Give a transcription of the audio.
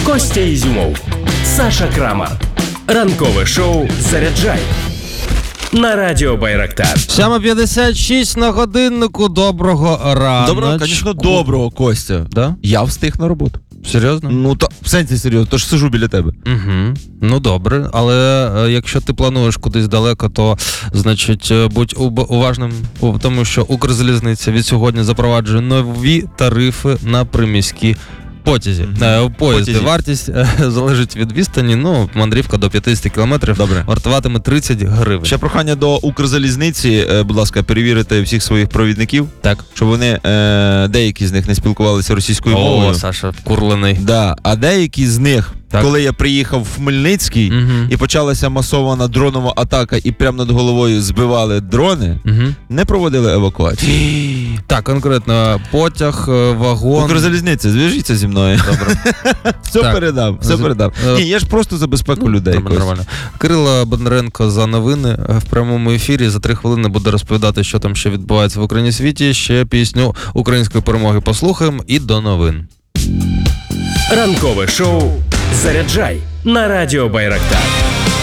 Костя Ізюмов, Саша Крамар. Ранкове шоу «Заряджай» на радіо Байрактар. 7:56 на годиннику. Доброго ранку. Доброго, звісно, доброго, Костя. Да? Я встиг на роботу. Серйозно? Ну, то, в сенсі серйозно, то ж сижу біля тебе. Угу. Ну, добре. Але якщо ти плануєш кудись далеко, то, значить, будь уважним, тому що Укрзалізниця від сьогодні запроваджує нові тарифи на приміські потязі. Поїзди. Вартість залежить від відстані, мандрівка до 50 кілометрів. Добре. Вартуватиме 30 гривень. Ще прохання до Укрзалізниці, будь ласка, перевірити всіх своїх провідників, Так. щоб вони, деякі з них не спілкувалися російською мовою. О, Саша, вкурлений. Да. А деякі з них, Так. коли я приїхав в Хмельницький, і почалася масована дронова атака, і прямо над головою збивали дрони, не проводили евакуацію. Так, конкретно потяг, вагон. Укрзалізниця, зв'яжіться зі мною. Добре. Все Так. передам, все передам. Ні, я ж просто за безпеку людей. Нормально. Кирило Бондаренко за новини в прямому ефірі. За 3 хвилини буде розповідати, що там ще відбувається в Україні світі. Ще пісню української перемоги послухаємо і до новин. Ранкове шоу «Заряджай» на радіо Байрактар.